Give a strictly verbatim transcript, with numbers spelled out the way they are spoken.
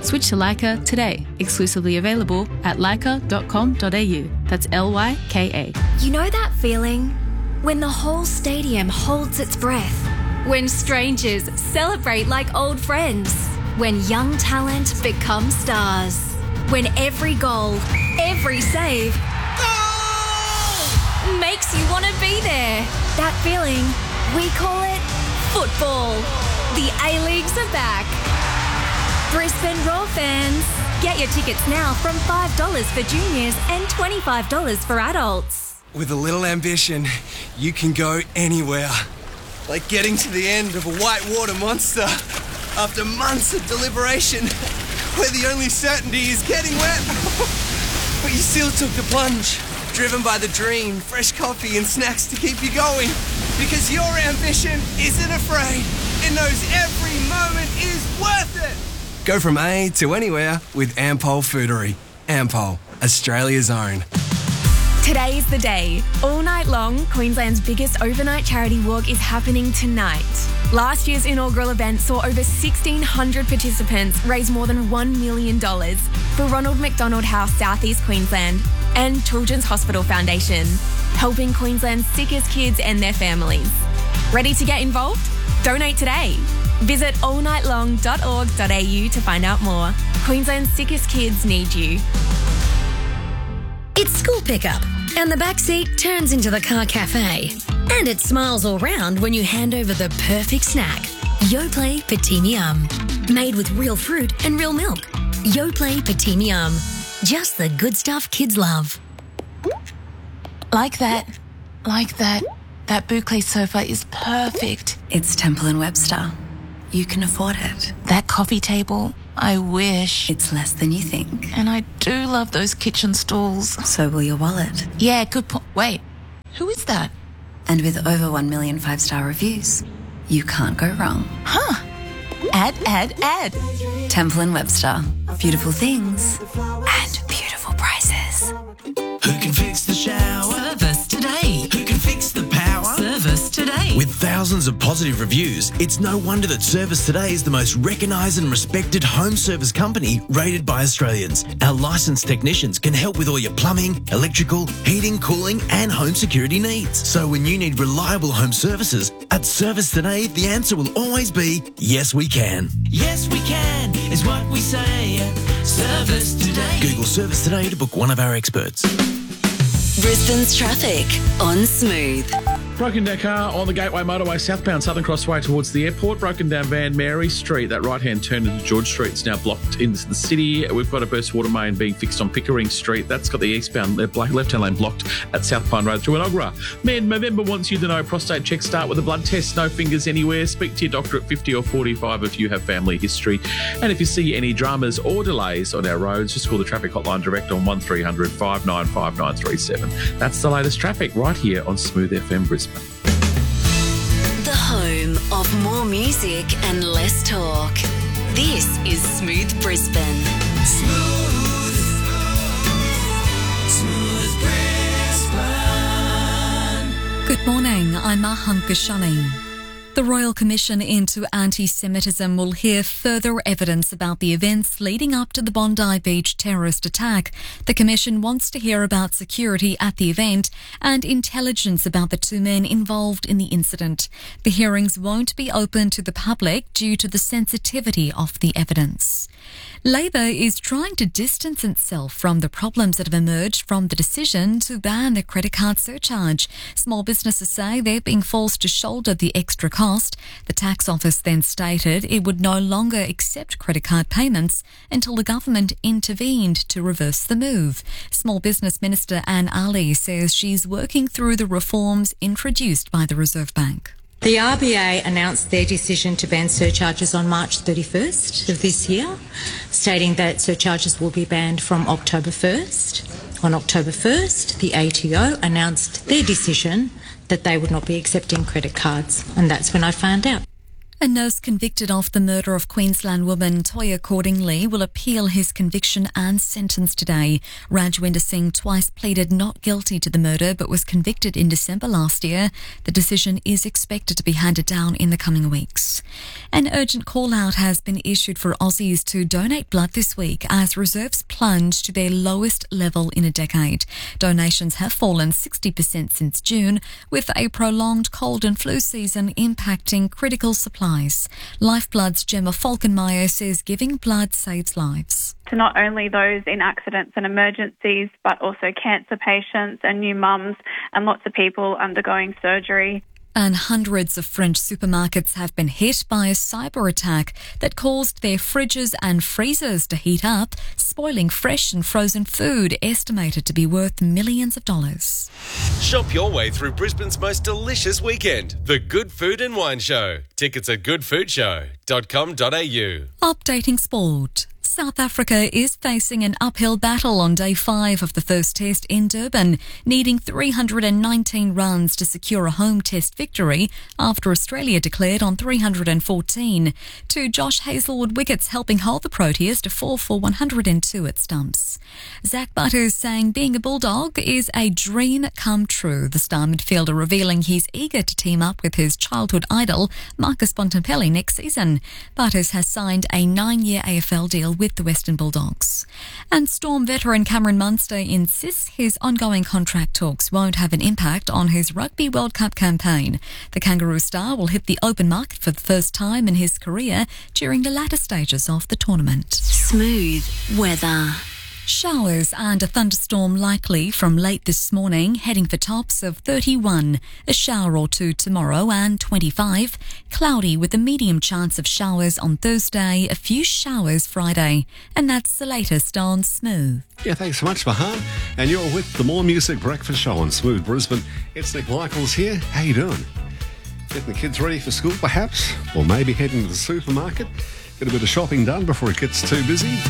Switch to Leica today. Exclusively available at leica dot com dot a u. That's L Y K A. You know that feeling? When the whole stadium holds its breath. When strangers celebrate like old friends. When young talent becomes stars. When every goal, every save goal! Makes you want to be there. That feeling, we call it football. The A-Leagues are back. Brisbane Roar fans, get your tickets now from five dollars for juniors and twenty-five dollars for adults. With a little ambition, you can go anywhere. Like getting to the end of a whitewater monster after months of deliberation, where the only certainty is getting wet. But you still took the plunge, driven by the dream, fresh coffee and snacks to keep you going. Because your ambition isn't afraid. It knows every moment is worth it. Go from A to anywhere with Ampol Foodery. Ampol, Australia's own. Today's the day. All night long, Queensland's biggest overnight charity walk is happening tonight. Last year's inaugural event saw over sixteen hundred participants raise more than one million dollars for Ronald McDonald House South East Queensland and Children's Hospital Foundation, helping Queensland's sickest kids and their families. Ready to get involved? Donate today. Visit all night long dot org dot a u to find out more. Queensland's sickest kids need you. It's school pickup, and the back seat turns into the car cafe. And it smiles all round when you hand over the perfect snack. Yoplait Petit Miam. Made with real fruit and real milk. Yoplait Petit Miam. Just the good stuff kids love. Like that. Like that. That boucle sofa is perfect. It's Temple and Webster. You can afford it. That coffee table, I wish. It's less than you think. And I do love those kitchen stools. So will your wallet. Yeah, good point. Wait, who is that? And with over one million five-star reviews, you can't go wrong. Huh. Add, add, add. Temple and Webster. Beautiful things and beautiful prices. Who can fix the shower? Service Today. Who can fix the power? Service Today. With thousands of positive reviews, it's no wonder that Service Today is the most recognised and respected home service company rated by Australians. Our licensed technicians can help with all your plumbing, electrical, heating, cooling and home security needs. So when you need reliable home services, at Service Today, the answer will always be, yes we can. Yes we can is what we say. Service Today. Google Service Today to book one of our experts. Brisbane's traffic on Smooth. Broken down car on the Gateway Motorway southbound Southern Crossway towards the airport. Broken down van Mary Street. That right-hand turn into George Street is now blocked into the city. We've got a burst water main being fixed on Pickering Street. That's got the eastbound left-hand lane blocked at South Pine Road through Inogra. Man, Movember wants you to know prostate checks start with a blood test. No fingers anywhere. Speak to your doctor at fifty or forty-five if you have family history. And if you see any dramas or delays on our roads, just call the traffic hotline direct on one three hundred five nine five nine three seven. That's the latest traffic right here on Smooth F M Brisbane. The home of more music and less talk. This is Smooth Brisbane. Smooth. Smooth Brisbane. Good morning, I'm Maham Gashani. The Royal Commission into Anti-Semitism will hear further evidence about the events leading up to the Bondi Beach terrorist attack. The Commission wants to hear about security at the event and intelligence about the two men involved in the incident. The hearings won't be open to the public due to the sensitivity of the evidence. Labor is trying to distance itself from the problems that have emerged from the decision to ban the credit card surcharge. Small businesses say they're being forced to shoulder the extra cost. The tax office then stated it would no longer accept credit card payments until the government intervened to reverse the move. Small Business Minister Anne Ali says she's working through the reforms introduced by the Reserve Bank. The R B A announced their decision to ban surcharges on March thirty-first of this year, stating that surcharges will be banned from October first. On October first, the A T O announced their decision that they would not be accepting credit cards, and that's when I found out. A nurse convicted of the murder of Queensland woman Toya Cordingley will appeal his conviction and sentence today. Rajwinder Singh twice pleaded not guilty to the murder but was convicted in December last year. The decision is expected to be handed down in the coming weeks. An urgent call-out has been issued for Aussies to donate blood this week as reserves plunge to their lowest level in a decade. Donations have fallen sixty percent since June, with a prolonged cold and flu season impacting critical supplies. Lifeblood's Gemma Falkenmeyer says giving blood saves lives. To not only those in accidents and emergencies, but also cancer patients and new mums and lots of people undergoing surgery. And hundreds of French supermarkets have been hit by a cyber attack that caused their fridges and freezers to heat up, spoiling fresh and frozen food estimated to be worth millions of dollars. Shop your way through Brisbane's most delicious weekend, the Good Food and Wine Show. Tickets at good food show dot com dot a u. Updating sport. South Africa is facing an uphill battle on day five of the first test in Durban, needing three hundred nineteen runs to secure a home test victory after Australia declared on three hundred fourteen. Two Josh Hazelwood wickets helping hold the Proteas to four for one hundred two at stumps. Zach Butters saying being a Bulldog is a dream come true. The star midfielder revealing he's eager to team up with his childhood idol, Marcus Bontempelli, next season. Butters has signed a nine-year A F L deal with the Western Bulldogs. And Storm veteran Cameron Munster insists his ongoing contract talks won't have an impact on his Rugby World Cup campaign. The Kangaroo star will hit the open market for the first time in his career during the latter stages of the tournament. Smooth weather. Showers and a thunderstorm likely from late this morning, heading for tops of thirty-one. A shower or two tomorrow and twenty-five. Cloudy with a medium chance of showers on Thursday, a few showers Friday. And that's the latest on Smooth. Yeah, thanks so much, Mahan. And you're with the More Music Breakfast Show on Smooth Brisbane. It's Nick Michaels here. How you doing? Getting the kids ready for school, perhaps? Or maybe heading to the supermarket? Get a bit of shopping done before it gets too busy?